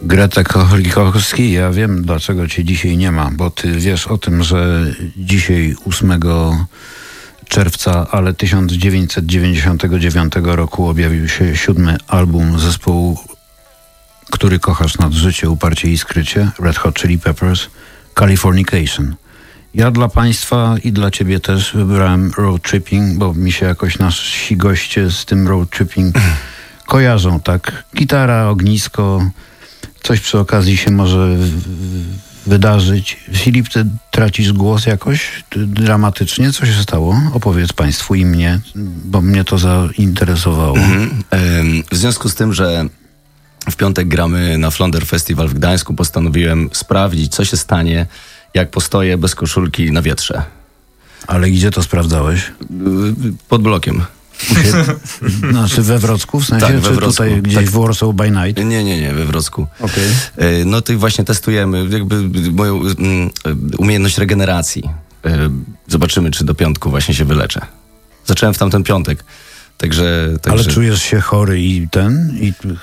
Greta Kochalikowski, ja wiem, dlaczego cię dzisiaj nie ma, bo ty wiesz o tym, że dzisiaj 8 czerwca, ale 1999 roku objawił się 7. album zespołu, który kochasz nad życie, uparcie i skrycie, Red Hot Chili Peppers, Californication. Ja dla państwa i dla ciebie też wybrałem Road Tripping, bo mi się jakoś nasi goście z tym Road Tripping kojarzą, tak? Gitara, ognisko, coś przy okazji się może wydarzyć. Filip, ty tracisz głos jakoś dramatycznie? Co się stało? Opowiedz państwu i mnie, bo mnie to zainteresowało. W związku z tym, że w piątek gramy na Flounder Festival w Gdańsku, postanowiłem sprawdzić, co się stanie, jak postoję bez koszulki na wietrze. Ale gdzie to sprawdzałeś? Pod blokiem. Znaczy we Wrocku? W sensie, tak, czy tutaj gdzieś w Warsaw by Night? Nie, we Wrocku. Okay. No to właśnie testujemy jakby moją umiejętność regeneracji. Zobaczymy, czy do piątku właśnie się wyleczę. Zacząłem w tamten piątek. Także... Ale czujesz się chory i ten?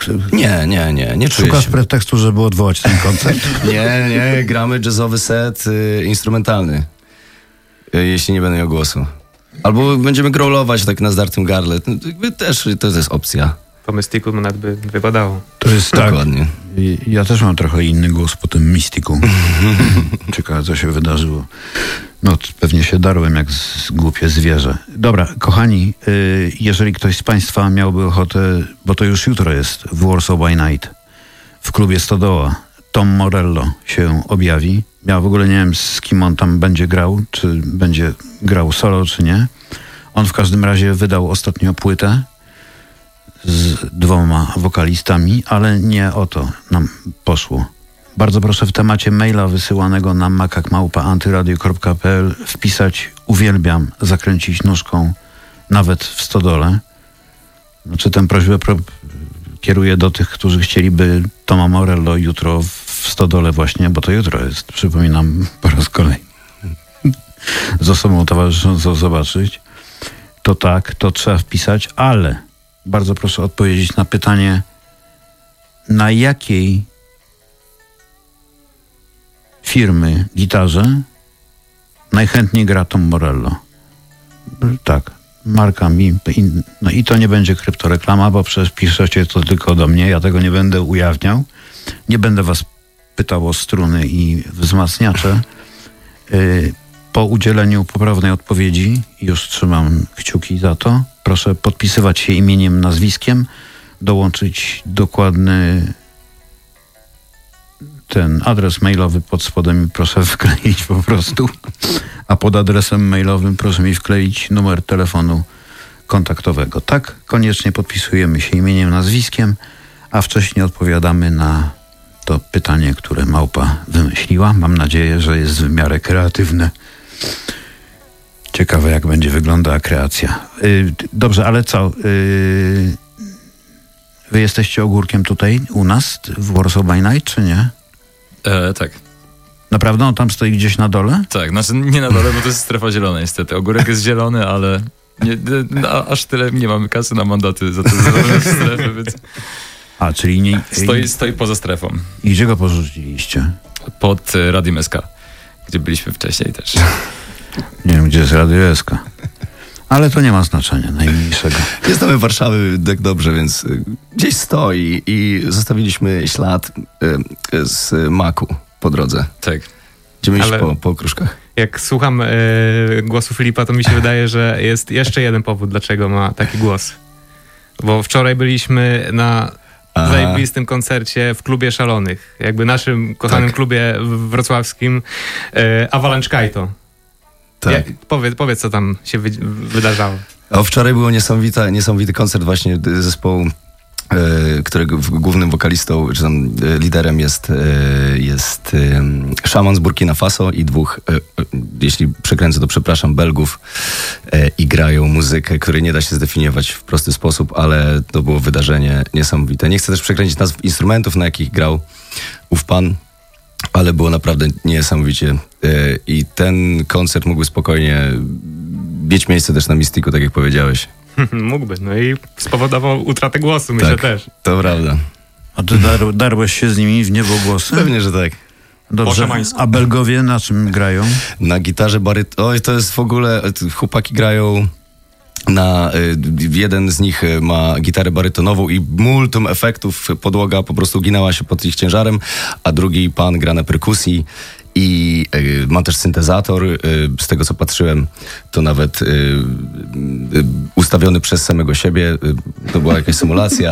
Nie czuję Szukasz się. pretekstu, żeby odwołać ten koncert? Nie, gramy jazzowy set instrumentalny. Jeśli nie będę miał głosu. Albo będziemy growlować tak na zdartym gardle. Też to jest opcja. Po Mystiku nawet by wypadało. To jest tak. Dokładnie. Ja też mam trochę inny głos po tym Mystiku. Ciekawe, co się wydarzyło. No, pewnie się darłem jak głupie zwierzę. Dobra, kochani, jeżeli ktoś z państwa miałby ochotę, bo to już jutro jest w Warsaw by Night, w klubie Stodoła, Tom Morello się objawi. Ja w ogóle nie wiem, z kim on tam będzie grał, czy będzie grał solo, czy nie. On w każdym razie wydał ostatnio płytę z 2 wokalistami, ale nie o to nam poszło. Bardzo proszę w temacie maila wysyłanego na makak@antyradio.pl wpisać uwielbiam zakręcić nóżką nawet w stodole. Znaczy tę prośbę kieruję do tych, którzy chcieliby Toma Morello jutro w stodole właśnie, bo to jutro jest, przypominam po raz kolejny, z osobą towarzyszącą zobaczyć. To tak, to trzeba wpisać, ale bardzo proszę odpowiedzieć na pytanie, na jakiej firmy gitarze najchętniej gra Tom Morello. Tak, marka mi. No i to nie będzie kryptoreklama, bo przecież piszecie to tylko do mnie, ja tego nie będę ujawniał. Nie będę was pytał o struny i wzmacniacze. Po udzieleniu poprawnej odpowiedzi, już trzymam kciuki za to, proszę podpisywać się imieniem, nazwiskiem, dołączyć dokładny ten adres mailowy pod spodem i proszę wkleić po prostu, a pod adresem mailowym proszę mi wkleić numer telefonu kontaktowego. Tak, koniecznie podpisujemy się imieniem, nazwiskiem, a wcześniej odpowiadamy na to pytanie, które Małpa wymyśliła. Mam nadzieję, że jest w miarę kreatywne. Ciekawe, jak będzie wyglądała kreacja. Dobrze, ale co? Wy jesteście ogórkiem tutaj u nas w Warsaw by Night, czy nie? Tak. Naprawdę? On tam stoi gdzieś na dole? Tak, znaczy nie na dole, bo to jest strefa zielona niestety. Ogórek jest zielony, ale aż tyle nie mamy kasy na mandaty za to zielone strefy, więc... A, czyli nie... Stoi poza strefą. I gdzie go porzuciliście? Pod Radiem SK, gdzie byliśmy wcześniej też. Nie wiem, gdzie jest Radio SK. Ale to nie ma znaczenia, najmniejszego. Nie znamy Warszawy tak dobrze, więc gdzieś stoi i zostawiliśmy ślad z maku po drodze. Tak. Będziemy iść po okruszkach. Jak słucham głosu Filipa, to mi się wydaje, że jest jeszcze jeden powód, dlaczego ma taki głos. Bo wczoraj byliśmy na zajebistym koncercie w Klubie Szalonych. Jakby naszym kochanym klubie wrocławskim Avalanche Kaito. Tak. Powiedz, co tam się wydarzało. Wczoraj był niesamowity koncert właśnie zespołu, którego głównym wokalistą, czy tam liderem jest szaman z Burkina Faso i 2, jeśli przekręcę, to przepraszam, Belgów, i grają muzykę, której nie da się zdefiniować w prosty sposób, ale to było wydarzenie niesamowite. Nie chcę też przekręcić nazw instrumentów, na jakich grał ów pan, ale było naprawdę niesamowicie. I ten koncert mógłby spokojnie mieć miejsce też na Mystiku, tak jak powiedziałeś. Mógłby, no i spowodował utratę głosu, myślę też. To prawda. A ty darłeś się z nimi w niebogłosy? Pewnie, że tak. Dobrze. A Belgowie na czym grają? Na gitarze Oj, to jest w ogóle... Chłopaki grają... jeden z nich ma gitarę barytonową i multum efektów, podłoga po prostu ginęła się pod ich ciężarem, a drugi pan gra na perkusji i ma też syntezator, z tego co patrzyłem, to nawet ustawiony przez samego siebie, to była jakaś symulacja,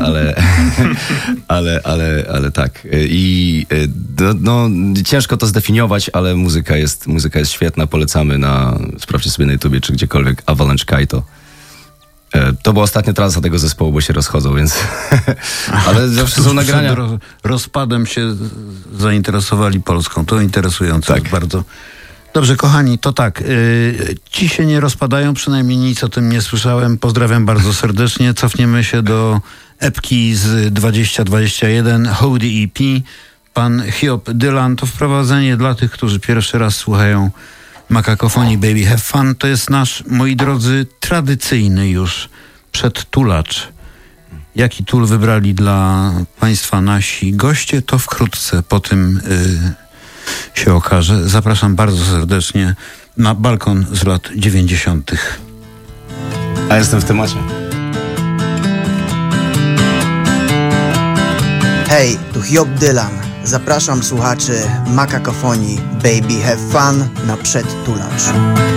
ale tak. I no, ciężko to zdefiniować, ale muzyka jest świetna, polecamy sprawdźcie sobie na YouTubie czy gdziekolwiek, Avalanche Kaito. To była ostatnia trasa tego zespołu, bo się rozchodzą, więc... Ale zawsze są nagrania. Rozpadem się zainteresowali Polską. To interesujące tak. Bardzo. Dobrze, kochani, to tak. Ci się nie rozpadają, przynajmniej nic o tym nie słyszałem. Pozdrawiam bardzo serdecznie. Cofniemy się do epki z 2021, Howdy EP. Pan Hiob Dylan. To wprowadzenie dla tych, którzy pierwszy raz słuchają Makakofonii Baby Have Fun. To jest nasz, moi drodzy, tradycyjny już przedtulacz. Jaki tul wybrali dla Państwa nasi goście, to wkrótce po tym się okaże. Zapraszam bardzo serdecznie na balkon z lat 90. A jestem w temacie. Hej, tu Hiob Dylan. Zapraszam słuchaczy Makakofonii Baby Have Fun na przedtulacz.